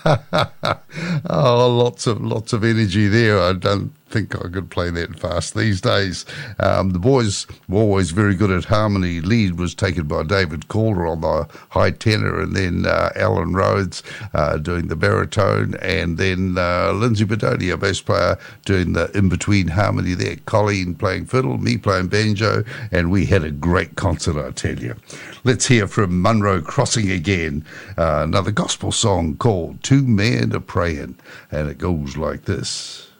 Oh, lots of energy there. I don't think I could play that fast these days. The boys were always very good at harmony. Lead was taken by David Calder on the high tenor, and then Alan Rhodes doing the baritone, and then Lindsay Bedonia, bass player, doing the in-between harmony there. Colleen playing fiddle, me playing banjo, and we had a great concert, I tell you. Let's hear from Munro Crossing again, another gospel song called Two Men A Prayin', and it goes like this.